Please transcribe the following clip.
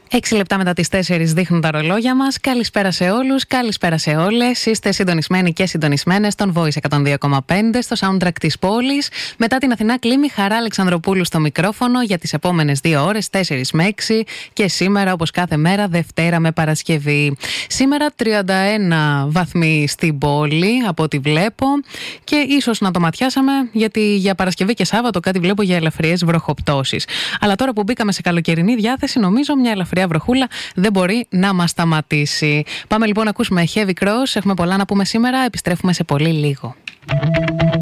6 λεπτά μετά τις 4 δείχνουν τα ρολόγια μας. Καλησπέρα σε όλους, καλησπέρα σε όλες. Είστε συντονισμένοι και συντονισμένες στον Voice 102,5 στο soundtrack της πόλης. Μετά την Αθηνά Κλίμη, Χαρά Αλεξανδροπούλου στο μικρόφωνο για τις επόμενες 2 ώρες, 4 με 6. Και σήμερα, όπως κάθε μέρα, Δευτέρα με Παρασκευή. Σήμερα 31 βαθμοί στην πόλη, από ό,τι βλέπω. Και ίσως να το ματιάσαμε, γιατί για Παρασκευή και Σάββατο κάτι βλέπω για ελαφριές βροχοπτώσεις. Αλλά τώρα που μπήκαμε σε καλοκαιρινή διάθεση, νομίζω μια ελαφριά βροχούλα δεν μπορεί να μας σταματήσει. Πάμε λοιπόν να ακούσουμε Heavy Cross. Έχουμε πολλά να πούμε σήμερα. Επιστρέφουμε σε πολύ λίγο.